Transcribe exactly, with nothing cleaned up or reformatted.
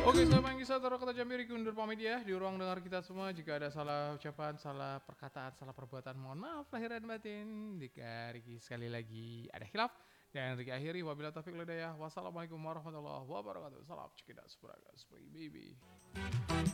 Oke, saya Manggi Satoro Kata Jambi Riki undur pamit ya di ruang dengar kita semua. Jika ada salah ucapan, salah perkataan, salah perbuatan, mohon maaf lahir dan batin. Jika Riki sekali lagi ada khilaf dan Riki akhiri wabillahi taufiq wal hidayah. Wassalamualaikum warahmatullahi wabarakatuh. Salam cekidak sepuraga, baby.